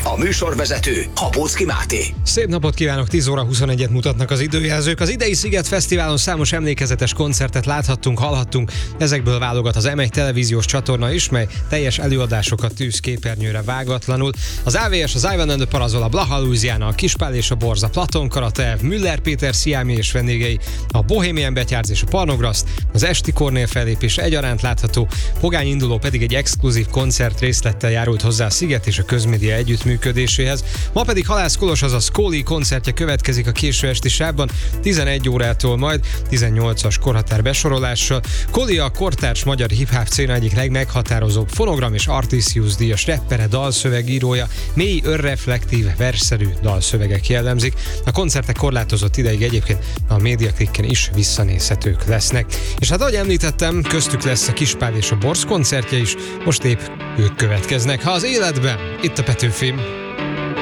A műsorvezető Habóczky Máté. Szép napot kívánok, 10 óra 21-et mutatnak az időjelzők. Az idei Sziget Fesztiválon számos emlékezetes koncertet láthattunk, hallhattunk. Ezekből válogat az M1 televíziós csatorna is, mely teljes előadásokat tűz képernyőre vágatlanul. Az AVS, az Ivan and the Parazol, a Blaha Louisiana, a Kispál és a Borza, Platon Karatev, Müller Péter Sziámi és vendégei, a Bohemian Betyárz és a Parnograszt, az esti Kornél fellépés egyaránt látható, Pogány induló pedig egy exkluzív koncert részlettel járult hozzá a Sziget és a közmédia együttműködéséhez. Ma pedig Halász Kolos, azaz Kóli koncertje következik a késő esti sávban, 11 órától majd 18-as korhatár besorolással. Kóli a kortárs magyar hip-hop széna egyik legmeghatározóbb fonogram és Artisius díjas rappere, dalszövegírója, mély, önreflektív, versszerű dalszövegek jellemzik. A koncertek korlátozott ideig egyébként a Mediaclicken is visszanézhetők lesznek. És hát ahogy említettem, köztük lesz a Kispál és a Borz koncertje is, most épp ők következnek. Ha az életben, itt a Petőfi.